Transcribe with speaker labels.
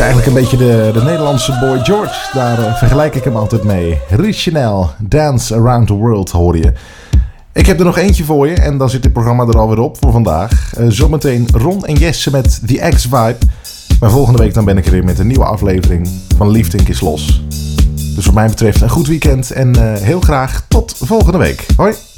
Speaker 1: eigenlijk een beetje de Nederlandse Boy George. Daar vergelijk ik hem altijd mee. Richinel, Dance Around the World hoor je. Ik heb er nog eentje voor je en dan zit dit programma er alweer op voor vandaag. Zometeen Ron en Jesse met The X-Vibe. Maar volgende week dan ben ik er weer met een nieuwe aflevering van Liefdink is Los. Dus wat mij betreft een goed weekend en heel graag tot volgende week. Hoi!